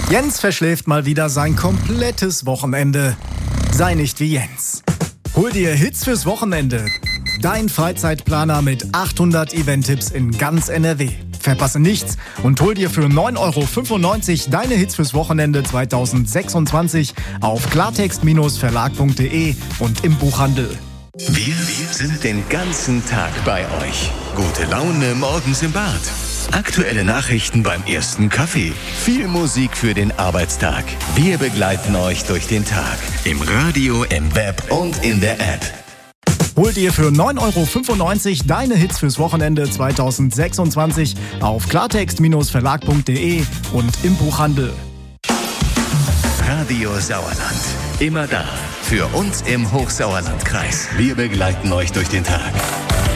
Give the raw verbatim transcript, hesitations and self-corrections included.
Jens verschläft mal wieder sein komplettes Wochenende. Sei nicht wie Jens. Hol dir Hits fürs Wochenende. Dein Freizeitplaner mit achthundert Event-Tipps in ganz N R W. Verpasse nichts und hol dir für neun Euro fünfundneunzig deine Hits fürs Wochenende zweitausendsechsundzwanzig auf klartext verlag punkt de und im Buchhandel. Wir sind den ganzen Tag bei euch. Gute Laune morgens im Bad. Aktuelle Nachrichten beim ersten Kaffee. Viel Musik für den Arbeitstag. Wir begleiten euch durch den Tag. Im Radio, im Web und in der App. Hol dir für neun Euro fünfundneunzig deine Hits fürs Wochenende zweitausendsechsundzwanzig auf klartext verlag punkt de und im Buchhandel. Radio Sauerland. Immer da. Für uns im Hochsauerlandkreis. Wir begleiten euch durch den Tag.